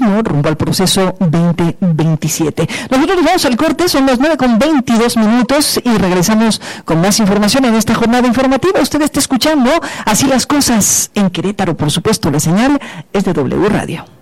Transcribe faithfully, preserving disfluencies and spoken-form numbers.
camino rumbo al proceso veinte veintisiete. Nosotros nos vamos al corte, son las nueve con veintidós minutos y regresamos con más información en esta jornada informativa. Usted está escuchando Así las Cosas en Querétaro, por supuesto, la señal es de W Radio.